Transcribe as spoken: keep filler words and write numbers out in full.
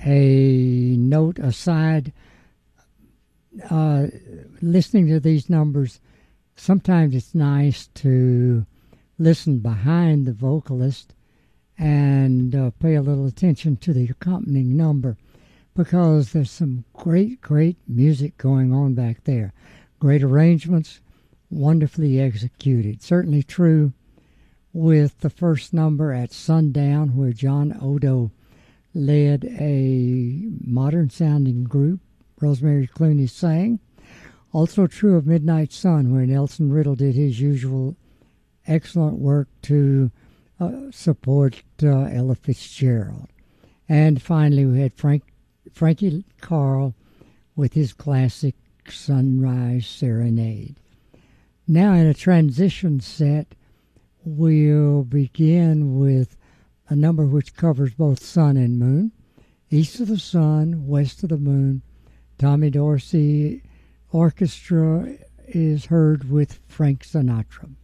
a note aside. Uh, listening to these numbers, sometimes it's nice to listen behind the vocalist and uh, pay a little attention to the accompanying number, because there's some great, great music going on back there. Great arrangements, wonderfully executed. Certainly true with the first number at Sundown, where John Odo led a modern-sounding group. Rosemary Clooney sang. Also true of Midnight Sun, where Nelson Riddle did his usual excellent work to uh, support uh, Ella Fitzgerald. And finally, we had Frank Frankie Carl with his classic Sunrise Serenade. Now, in a transition set, we'll begin with a number which covers both sun and moon. East of the Sun, West of the Moon. Tommy Dorsey Orchestra is heard with Frank Sinatra.